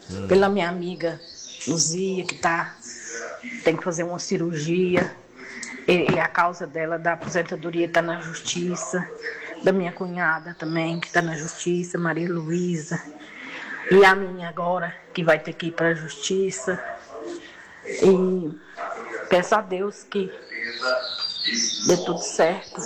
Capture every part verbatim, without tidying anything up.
hum. pela minha amiga Luzia, que tá, tem que fazer uma cirurgia, e, e a causa dela da aposentadoria está na justiça, da minha cunhada também, que está na justiça, Maria Luísa, e a minha agora, que vai ter que ir para a justiça. E peço a Deus que dê tudo certo.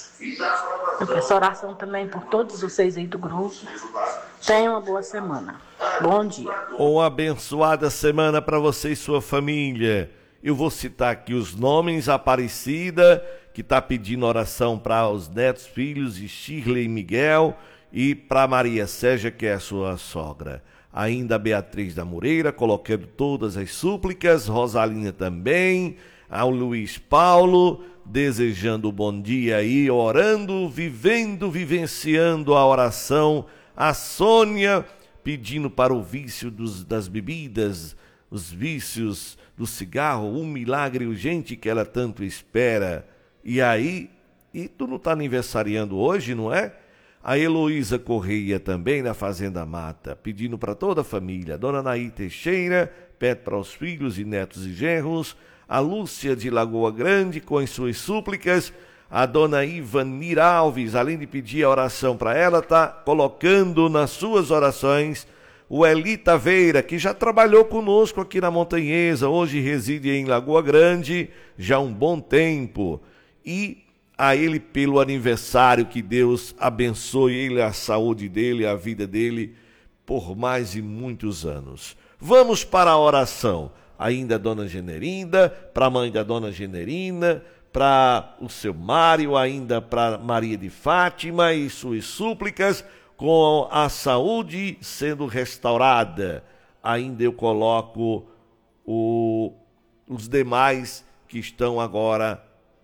Eu peço oração também por todos vocês aí do grupo. Tenham uma boa semana. Bom dia. Uma abençoada semana para você e sua família. Eu vou citar aqui os nomes: Aparecida, que está pedindo oração para os netos, filhos de Shirley e Miguel, e para Maria Sérgia, que é a sua sogra. Ainda a Beatriz da Moreira, colocando todas as súplicas, Rosalina também, ao Luiz Paulo, desejando um bom dia aí, orando, vivendo, vivenciando a oração, a Sônia, pedindo para o vício dos, das bebidas, os vícios do cigarro, um milagre urgente que ela tanto espera. E aí, e tu não está aniversariando hoje, não é? A Heloísa Correia também, na Fazenda Mata, pedindo para toda a família. Dona Naí Teixeira, pede para os filhos e netos e genros. A Lúcia de Lagoa Grande, com as suas súplicas. A Dona Ivanir Alves, além de pedir a oração para ela, está colocando nas suas orações o Eli Taveira, que já trabalhou conosco aqui na Montanhesa, hoje reside em Lagoa Grande, já há um bom tempo. E a ele pelo aniversário, que Deus abençoe ele, a saúde dele, a vida dele, por mais de muitos anos. Vamos para a oração. Ainda a Dona Generinda, para a mãe da Dona Generina, para o seu Mário, ainda para Maria de Fátima e suas súplicas, com a saúde sendo restaurada. Ainda eu coloco o, os demais que estão agora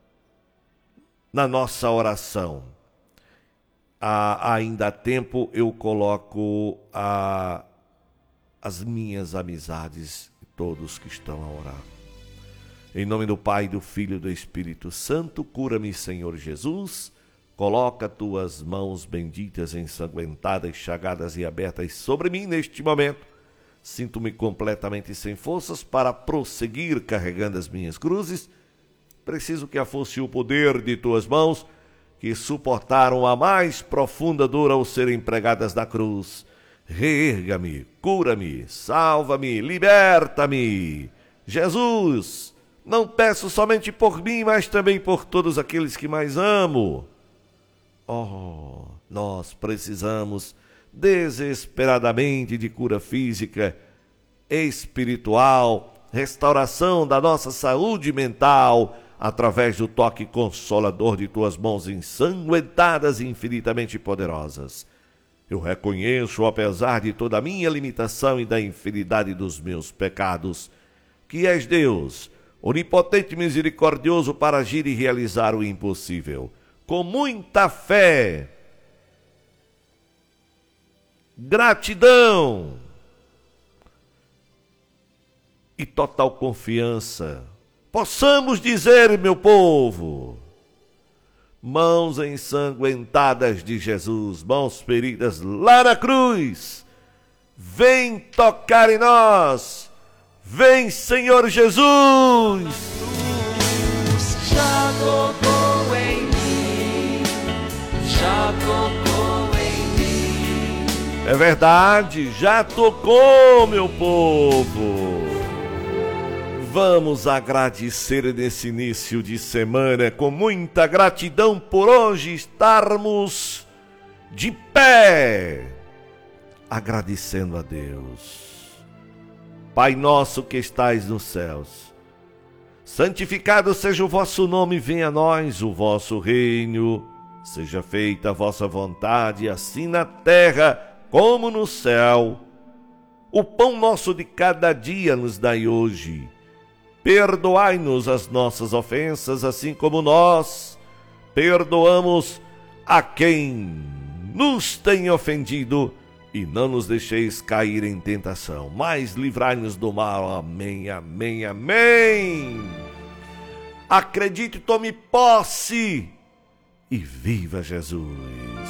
na nossa oração. Ah, ainda há tempo eu coloco a, as minhas amizades, todos que estão a orar. Em nome do Pai, do Filho e do Espírito Santo, cura-me, Senhor Jesus. Coloca tuas mãos benditas, ensanguentadas, chagadas e abertas sobre mim neste momento. Sinto-me completamente sem forças para prosseguir carregando as minhas cruzes. Preciso que a força e o poder de tuas mãos, que suportaram a mais profunda dor ao serem pregadas na cruz, reerga-me, cura-me, salva-me, liberta-me. Jesus, não peço somente por mim, mas também por todos aqueles que mais amo. Oh, nós precisamos desesperadamente de cura física, espiritual, restauração da nossa saúde mental, através do toque consolador de tuas mãos ensanguentadas e infinitamente poderosas. Eu reconheço, apesar de toda a minha limitação e da infinidade dos meus pecados, que és Deus, onipotente e misericordioso para agir e realizar o impossível. Com muita fé, gratidão e total confiança, possamos dizer, meu povo: mãos ensanguentadas de Jesus, mãos feridas lá na cruz, vem tocar em nós, vem, Senhor Jesus. Já tocou em mim, já tocou em mim. É verdade, já tocou, meu povo. Vamos agradecer nesse início de semana, com muita gratidão por hoje estarmos de pé, agradecendo a Deus. Pai nosso que estais nos céus, santificado seja o vosso nome, venha a nós o vosso reino, seja feita a vossa vontade, assim na terra como no céu. O pão nosso de cada dia nos dai hoje. Perdoai-nos as nossas ofensas, assim como nós perdoamos a quem nos tem ofendido. E não nos deixeis cair em tentação, mas livrai-nos do mal. Amém, amém, amém. Acredite, tome posse e viva Jesus.